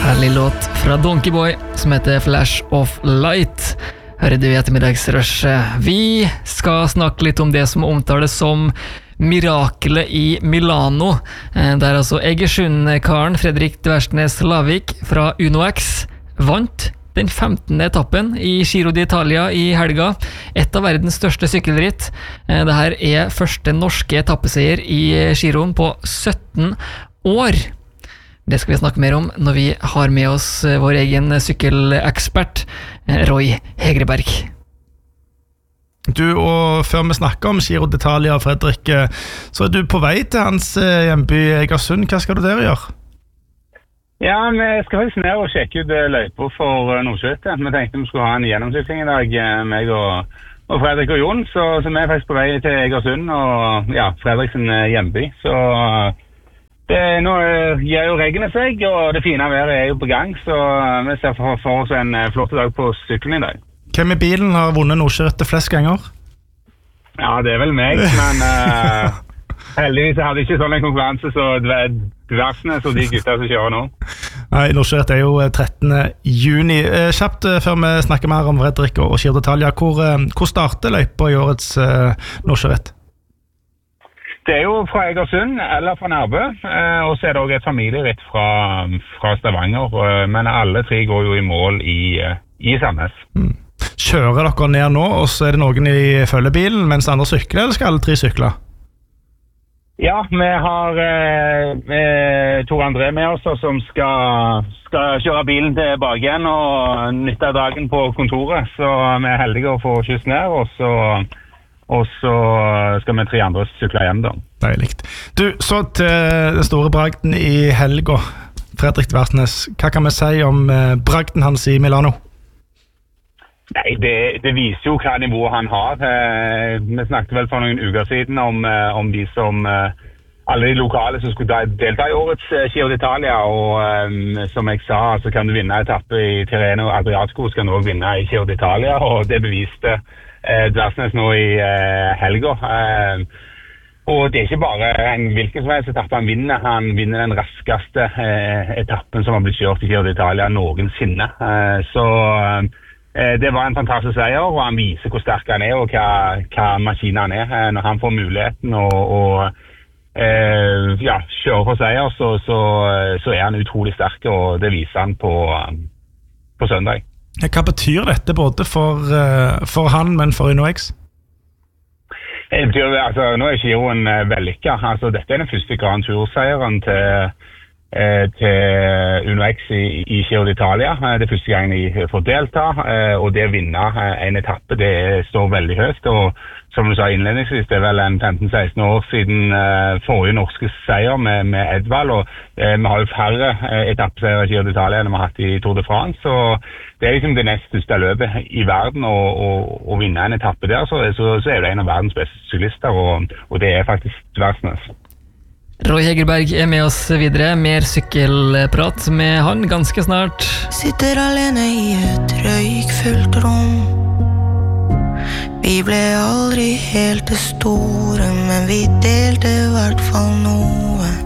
Herlig låt fra Donkey Boy som heter Flash of Light. Hører du i ettermiddagsrushet. Vi skal snakke litt om det som omtales som miraklet i Milano. Der altså Egersund-karen Fredrik Dversnes Lavik fra UnoX vant den 15. etappen i Giro d'Italia i helga. Et av verdens største sykkelritt. Dette er første norske etappeseier i Giroen på 17 år. Det skal vi snakke mer om når vi har med oss vår egen sykkelekspert, Roy Hegerberg. Du, og før vi snakker om Giro d'Italia, Fredrik, så er du på vei til hans hjemby Egersund. Hva skal du der gjøre? Ja, vi skal faktisk ned og sjekke ut løyper for Nordsjøtte. Vi tenkte vi skulle ha en gjennomsykling i dag, meg og Fredrik og Jon, så vi er faktisk på vei til Egersund, og ja, Fredriks hjemby, så nå gjør jo reggene seg, og det fine været er jo på gang, så vi ser for oss en flott dag på sykkelen i dag. Hvem i bilen har vunnet Nordsjøtte flest ganger? Ja, det er vel meg, men heldigvis hadde jeg ikke sånn en konkurranse, så Dversnes og de gutta som kjører nå. Nei, Nordsjøtte er jo 13. juni. Kjapt før vi snakker mer om Fredrik og Giro d'Italia, hvor starter løypa i årets Nordsjøtte? Det er jo fra Egersund eller fra Nærbø, og så er det også et familieritt fra Stavanger, men alle tre går jo i mål i Sandnes. Kjører dere ned nå, og så er det noen i følgebilen mens andre sykler, eller skal alle tre sykle? Ja, vi har Tor André med oss som skal kjøre bilen tilbake igjen og nytte dagen på kontoret, så vi er heldige å få kyss ned, og så skal vi tre andre sykle hjem da. Deilig. Du, så til den store bragden i helga, Fredrik Dversnes. Hva kan vi si om bragden hans i Milano? Nei, det viser jo hva nivå han har. Vi snakket vel for noen uker siden om de som alle de lokale som skulle delta i årets Giro d'Italia, og som jeg sa, så kan du vinne etappe i Tirreno og Adriatico, så kan du også vinne i Giro d'Italia, og det beviste Dversnes nå i helga. Og det er ikke bare en hvilken som helst etappe han vinner den raskeste etappen som har blitt kjørt i Giro d'Italia noensinne. Så det var en fantastisk seier, og han viser hvor sterk han er og hva maskinen han er. Når han får muligheten å kjøre for seier, så er han utrolig sterk, og det viser han på søndag. Hva betyr dette både for han, men for UnoX? Det betyr, altså, nå er Giroen vellykket. Altså, dette er den første Grand Tour-seieren til UnoX i Giro d'Italia. Det er første gang de får delta, og det å vinne en etappe, det står veldig høyt, og som du sa innledningsvis, det er vel en 15-16 år siden forrige norske seier med Edvald, og vi har jo færre etappeseier i Giro d'Italia enn vi har hatt i Tour de France, så det er liksom det nest største løpet i verden, å vinne en etappe der, så er det en av verdens beste syklister, og det er faktisk Dversnes. Roy Hegerberg er med oss videre. Mer sykkelprat med han ganske snart. Sitter alene i et røykfullt rom. Vi ble aldri helt det store, men vi delte I hvert fall noe.